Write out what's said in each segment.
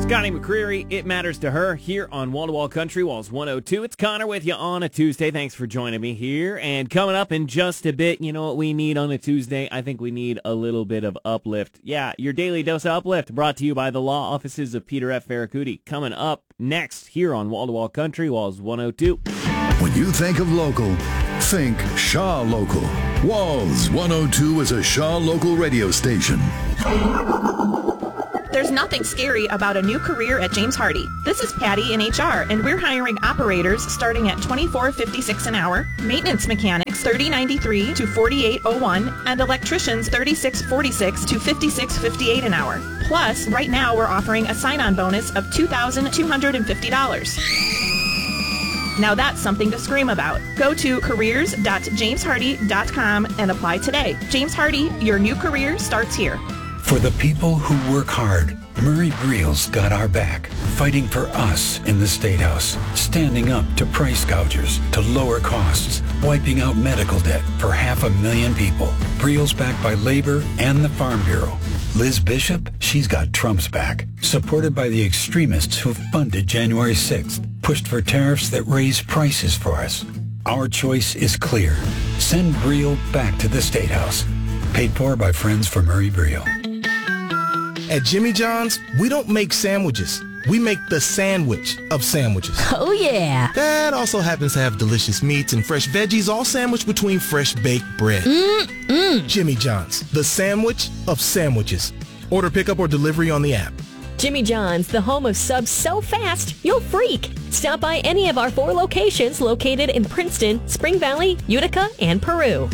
Scotty McCreery, It Matters to Her, here on Wall to Wall Country Walls 102. It's Connor with you on a Tuesday. Thanks for joining me here. And coming up in just a bit, you know what we need on a Tuesday? I think we need a little bit of uplift. Yeah, your daily dose of uplift, brought to you by the law offices of Peter F. Farracuti. Coming up next here on Wall to Wall Country Walls 102. When you think of local, think Shaw Local. Walls 102 is a Shaw Local radio station. There's nothing scary about a new career at James Hardy. This is Patty in HR, and we're hiring operators starting at $24.56 an hour, maintenance mechanics $30.93 to $48.01, and electricians $36.46 to $56.58 an hour. Plus, right now we're offering a sign-on bonus of $2,250. Now that's something to scream about. Go to careers.jameshardy.com and apply today. James Hardy, your new career starts here. For the people who work hard, Murray Briel's got our back, fighting for us in the State House, standing up to price gougers to lower costs, wiping out medical debt for 500,000 people. Briel's backed by Labor and the Farm Bureau. Liz Bishop, she's got Trump's back, supported by the extremists who funded January 6th, pushed for tariffs that raise prices for us. Our choice is clear. Send Briel back to the State House. Paid for by Friends for Murray Briel. At Jimmy John's, we don't make sandwiches. We make the sandwich of sandwiches. Oh, yeah. That also happens to have delicious meats and fresh veggies, all sandwiched between fresh baked bread. Jimmy John's, the sandwich of sandwiches. Order pickup or delivery on the app. Jimmy John's, the home of subs so fast, you'll freak. Stop by any of our 4 locations located in Princeton, Spring Valley, Utica, and Peru.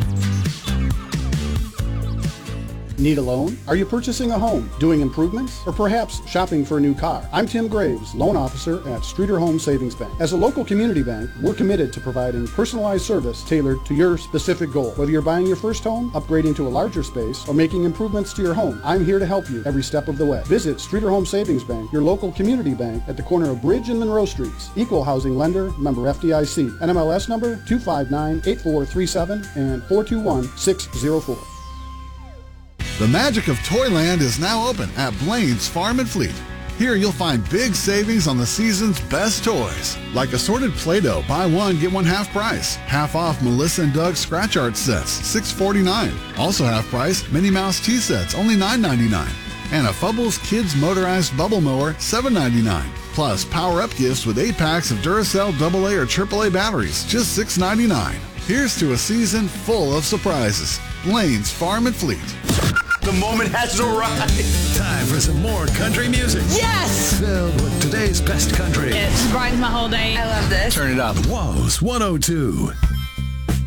Need a loan? Are you purchasing a home, doing improvements, or perhaps shopping for a new car? I'm Tim Graves, loan officer at Streeter Home Savings Bank. As a local community bank, we're committed to providing personalized service tailored to your specific goal. Whether you're buying your first home, upgrading to a larger space, or making improvements to your home, I'm here to help you every step of the way. Visit Streeter Home Savings Bank, your local community bank at the corner of Bridge and Monroe Streets. Equal housing lender, member FDIC. NMLS number 2598437 and 421604. The magic of Toyland is now open at Blaine's Farm and Fleet. Here you'll find big savings on the season's best toys, like assorted Play-Doh, buy one, get one half price. Half off Melissa and Doug Scratch Art sets, $6.49. Also half price Minnie Mouse tea sets, only $9.99. And a Fubbles Kids Motorized Bubble Mower, $7.99. Plus power-up gifts with 8 packs of Duracell AA or AAA batteries, just $6.99. Here's to a season full of surprises. Blaine's Farm and Fleet. The moment has arrived. Time for some more country music. Yes! Filled with today's best country. It brightens my whole day. I love this. Turn it up. Walls 102.